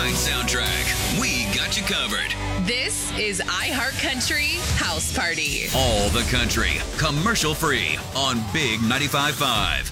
night soundtrack. We got you covered. This is iHeartCountry House Party. All the country, commercial free on Big 95.5.